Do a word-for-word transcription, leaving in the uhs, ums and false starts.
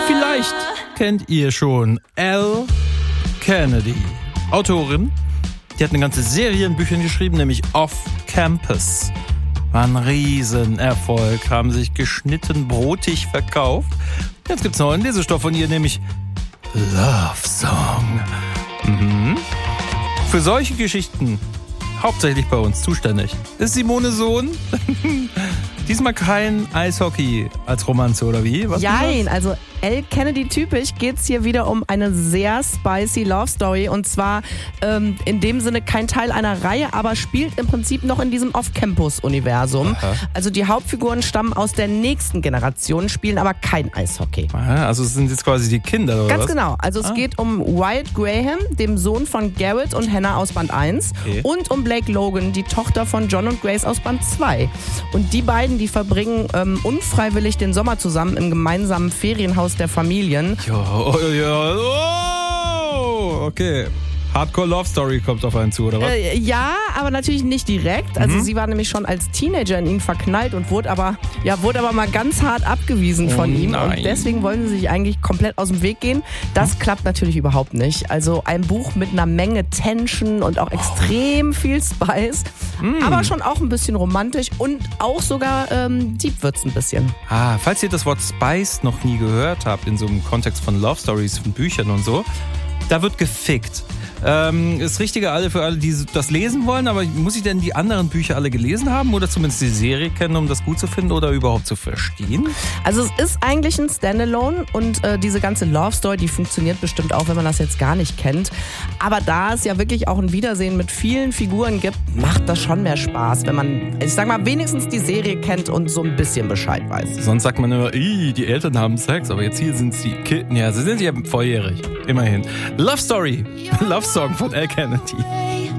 Vielleicht kennt ihr schon Elle Kennedy, Autorin. Die hat eine ganze Serie in Büchern geschrieben, nämlich Off Campus. War ein Riesenerfolg, haben sich geschnitten brotig verkauft. Jetzt gibt's noch einen Lesestoff von ihr, nämlich Love Song. Mhm. Für solche Geschichten hauptsächlich bei uns zuständig ist Simone Sohn. Diesmal kein Eishockey als Romanze, oder wie? Was Jein, also Elle Kennedy typisch geht's hier wieder um eine sehr spicy Love Story und zwar ähm, in dem Sinne kein Teil einer Reihe, aber spielt im Prinzip noch in diesem Off-Campus-Universum. Aha. Also die Hauptfiguren stammen aus der nächsten Generation, spielen aber kein Eishockey. Aha, also es sind jetzt quasi die Kinder, oder Ganz was? genau, also es Ah. geht um Wyatt Graham, dem Sohn von Garrett und Hannah aus Band eins Okay. und um Blake Logan, die Tochter von John und Grace aus Band zwei. Und die beiden, die verbringen ähm, unfreiwillig den Sommer zusammen im gemeinsamen Ferienhaus der Familien. Ja, ja, oh, okay. Hardcore Love Story kommt auf einen zu, oder was? Äh, ja, aber natürlich nicht direkt. Also Mhm. sie war nämlich schon als Teenager in ihn verknallt und wurde aber, ja, wurde aber mal ganz hart abgewiesen Oh von ihm. nein. Und deswegen wollen sie sich eigentlich komplett aus dem Weg gehen. Das klappt natürlich überhaupt nicht. Also ein Buch mit einer Menge Tension und auch extrem viel Spice. Mm. Aber schon auch ein bisschen romantisch und auch sogar ähm, deep wird's ein bisschen. Ah, falls ihr das Wort Spice noch nie gehört habt, in so einem Kontext von Love Stories, von Büchern und so, da wird gefickt. Ähm, ist richtiger alle für alle, die das lesen wollen, aber muss ich denn die anderen Bücher alle gelesen haben oder zumindest die Serie kennen, um das gut zu finden oder überhaupt zu verstehen? Also es ist eigentlich ein Standalone und äh, diese ganze Love Story, die funktioniert bestimmt auch, wenn man das jetzt gar nicht kennt. Aber da es ja wirklich auch ein Wiedersehen mit vielen Figuren gibt, macht das schon mehr Spaß, wenn man, ich sag mal, wenigstens die Serie kennt und so ein bisschen Bescheid weiß. Sonst sagt man immer, Ih, die Eltern haben Sex, aber jetzt hier sind sie Kinder. Ja, sie sind ja volljährig, immerhin. Love Story, Love Song von Elle Kennedy.